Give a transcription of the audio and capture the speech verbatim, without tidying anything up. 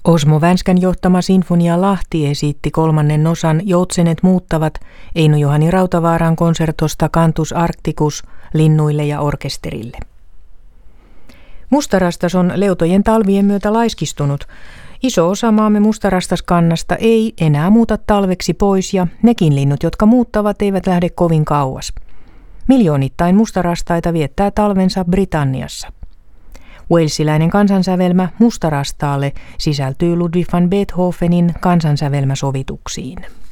Osmo Vänskän johtama Sinfonia Lahti esitti kolmannen osan Joutsenet muuttavat Eino-Juhani Rautavaaran konsertosta Cantus Arcticus linnuille ja orkesterille. Mustarastas on leutojen talvien myötä laiskistunut. Iso osa maamme mustarastaskannasta ei enää muuta talveksi pois ja nekin linnut, jotka muuttavat, eivät lähde kovin kauas. Miljoonittain mustarastaita viettää talvensa Britanniassa. Walesiläinen kansansävelmä Mustarastaalle sisältyy Ludwig van Beethovenin kansansävelmäsovituksiin.